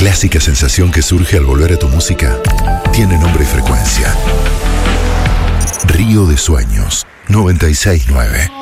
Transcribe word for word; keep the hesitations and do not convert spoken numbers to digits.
clásica sensación que surge al volver a tu música tiene nombre y frecuencia. Río de Sueños, noventa y seis punto nueve.